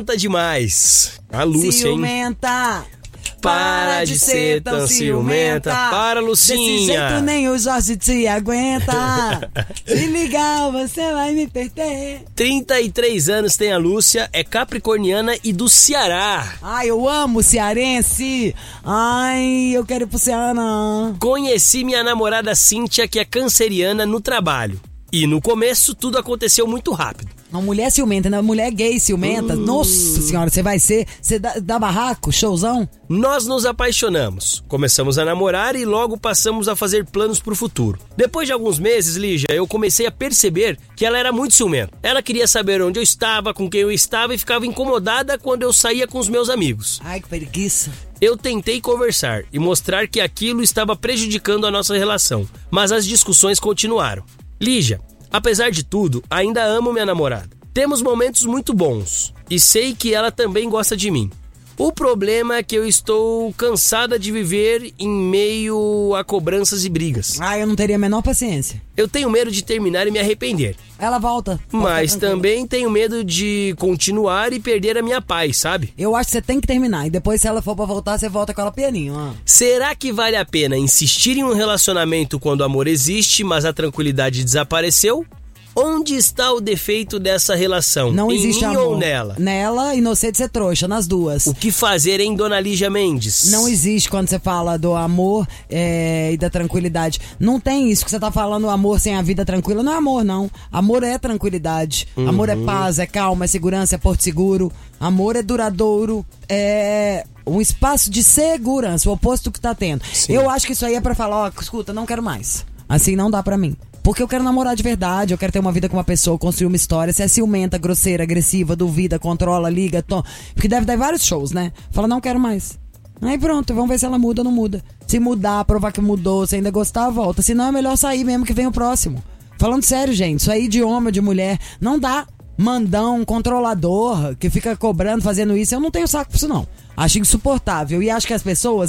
ciumenta demais. A Lúcia, hein? Ciumenta. Para de ser tão ciumenta. Para, Lucinha. Desse jeito nem o Jorge te aguenta. Se ligar, você vai me perder. 33 anos tem a Lúcia, é capricorniana e do Ceará. Ai, eu amo cearense. Ai, eu quero ir pro Ceará. Conheci minha namorada Cíntia, que é canceriana, no trabalho. E no começo tudo aconteceu muito rápido. Uma mulher ciumenta, né? Mulher gay ciumenta. Nossa senhora, você vai ser... Você dá barraco? Showzão? Nós nos apaixonamos, começamos a namorar e logo passamos a fazer planos pro futuro. Depois de alguns meses, Lígia, eu comecei a perceber que ela era muito ciumenta. Ela queria saber onde eu estava, com quem eu estava e ficava incomodada quando eu saía com os meus amigos. Ai, que preguiça. Eu tentei conversar e mostrar que aquilo estava prejudicando a nossa relação, mas as discussões continuaram. Lígia, apesar de tudo, ainda amo minha namorada. Temos momentos muito bons e sei que ela também gosta de mim. O problema é que eu estou cansada de viver em meio a cobranças e brigas. Ai, eu não teria a menor paciência. Eu tenho medo de terminar e me arrepender. Ela volta. Mas também tenho medo de continuar e perder a minha paz, sabe? Eu acho que você tem que terminar. E depois, se ela for pra voltar, você volta com ela pianinho, ó. Será que vale a pena insistir em um relacionamento quando o amor existe, mas a tranquilidade desapareceu? Onde está o defeito dessa relação? Não existe em mim amor. ou nela? Nela e você de ser trouxa, nas duas. O que fazer, hein, dona Lígia Mendes? Não existe quando você fala do amor e da tranquilidade. Não tem isso que você tá falando, amor sem a vida tranquila. Não é amor, não. Amor é tranquilidade. Amor é paz, é calma, é segurança, é porto seguro. Amor é duradouro, é um espaço de segurança, o oposto que tá tendo. Sim. Eu acho que isso aí é pra falar, ó, escuta, não quero mais. Assim não dá pra mim. Porque eu quero namorar de verdade, eu quero ter uma vida com uma pessoa, construir uma história. Se é ciumenta, grosseira, agressiva, duvida, controla, liga, porque deve dar vários shows, né? Fala, não quero mais. Aí pronto, vamos ver se ela muda ou não muda. Se mudar, provar que mudou, se ainda gostar, volta. Se não, é melhor sair mesmo que vem o próximo. Falando sério, gente, isso aí de homem ou de mulher, não dá. Mandão, controlador, que fica cobrando, fazendo isso, eu não tenho saco pra isso não. Acho insuportável e acho que as pessoas